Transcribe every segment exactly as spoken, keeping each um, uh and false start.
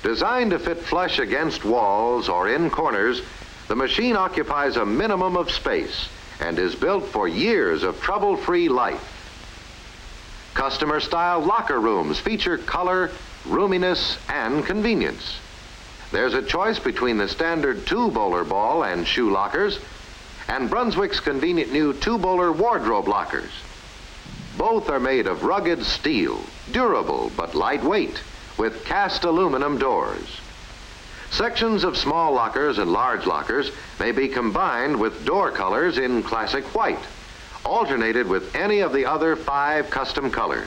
Designed to fit flush against walls or in corners, the machine occupies a minimum of space and is built for years of trouble-free life. Customer-style locker rooms feature color, roominess, and convenience. There's a choice between the standard two-bowler ball and shoe lockers and Brunswick's convenient new two-bowler wardrobe lockers. Both are made of rugged steel, durable but lightweight, with cast aluminum doors. Sections of small lockers and large lockers may be combined with door colors in classic white, alternated with any of the other five custom colors.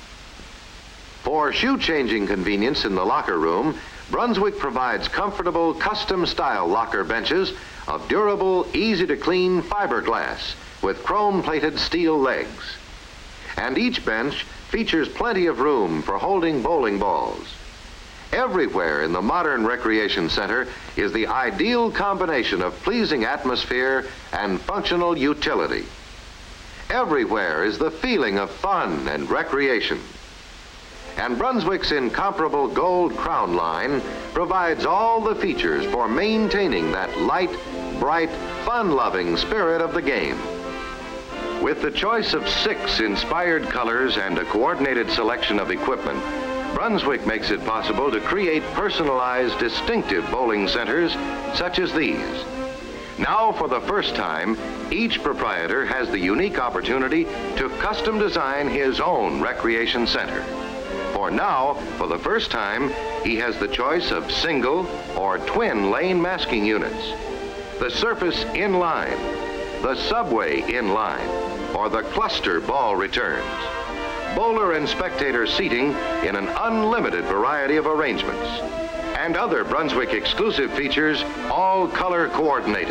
For shoe-changing convenience in the locker room, Brunswick provides comfortable, custom-style locker benches of durable, easy-to-clean fiberglass with chrome-plated steel legs. And each bench features plenty of room for holding bowling balls. Everywhere in the modern recreation center is the ideal combination of pleasing atmosphere and functional utility. Everywhere is the feeling of fun and recreation. And Brunswick's incomparable Gold Crown line provides all the features for maintaining that light, bright, fun-loving spirit of the game. With the choice of six inspired colors and a coordinated selection of equipment, Brunswick makes it possible to create personalized, distinctive bowling centers such as these. Now, for the first time, each proprietor has the unique opportunity to custom design his own recreation center. For now, for the first time, he has the choice of single or twin lane masking units, the surface in-line, the subway in-line, or the cluster ball returns. Bowler and spectator seating in an unlimited variety of arrangements, and other Brunswick exclusive features, all color coordinated.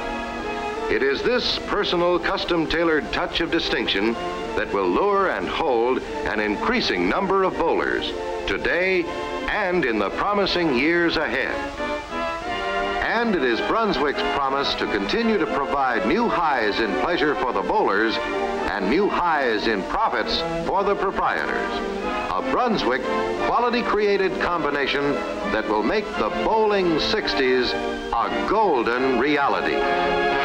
It is this personal, custom-tailored touch of distinction that will lure and hold an increasing number of bowlers today and in the promising years ahead. And it is Brunswick's promise to continue to provide new highs in pleasure for the bowlers and new highs in profits for the proprietors. A Brunswick quality-created combination that will make the bowling sixties a golden reality.